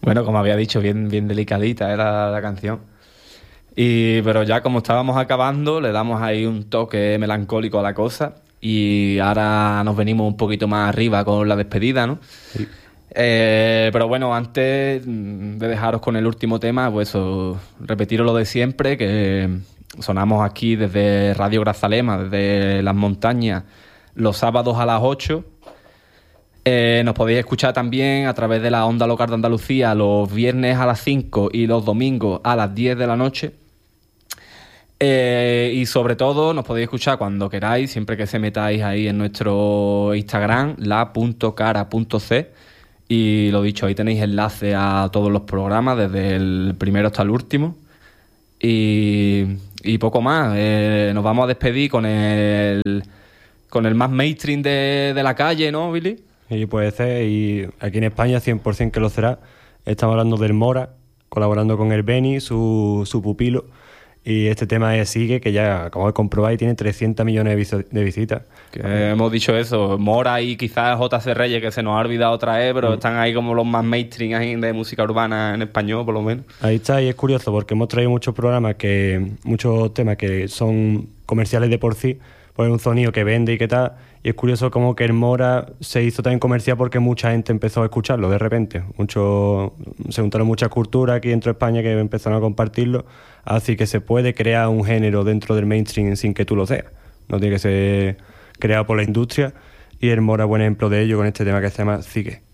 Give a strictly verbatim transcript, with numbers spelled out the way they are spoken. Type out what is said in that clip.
Bueno, como había dicho, bien, bien delicadita era la canción. Y, pero ya como estábamos acabando, le damos ahí un toque melancólico a la cosa. Y ahora nos venimos un poquito más arriba con la despedida, ¿no? Sí. Eh, pero bueno, antes de dejaros con el último tema, pues eso, repetiros lo de siempre, que sonamos aquí desde Radio Grazalema, desde las montañas, los sábados a las ocho. Eh, nos podéis escuchar también a través de la Onda Local de Andalucía los viernes a las cinco y los domingos a las diez de la noche. Eh, y sobre todo nos podéis escuchar cuando queráis, siempre que se metáis ahí en nuestro Instagram, la punto cara punto c. Y lo dicho, ahí tenéis enlace a todos los programas, desde el primero hasta el último. Y, y poco más. Eh, nos vamos a despedir con el, con el más mainstream de, de la calle, ¿no, Billy? Y puede ser, y aquí en España cien por ciento que lo será. Estamos hablando del Mora, colaborando con el Beni, su, su pupilo. Y este tema es Sigue, que ya acabamos de comprobar y tiene trescientos millones de, vis- de visitas. Que hemos dicho eso, Mora y quizás J C Reyes, que se nos ha olvidado otra vez, pero mm. están ahí como los más mainstream ahí de música urbana en español, por lo menos. Ahí está, y es curioso porque hemos traído muchos programas, que muchos temas que son comerciales de por sí, pues un sonido que vende y qué tal, y es curioso como que el Mora se hizo también comercial porque mucha gente empezó a escucharlo de repente. Mucho, se juntaron muchas culturas aquí dentro de España que empezaron a compartirlo, así que se puede crear un género dentro del mainstream sin que tú lo seas. No tiene que ser creado por la industria, y el Mora es buen ejemplo de ello con este tema que se llama Sigue.